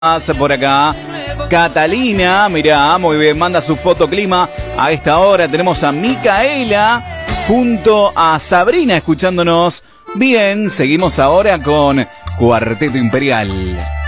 por acá. Catalina, mirá, muy bien, manda su foto clima. A esta hora tenemos a Micaela junto a Sabrina escuchándonos. Bien, seguimos ahora con Cuarteto Imperial.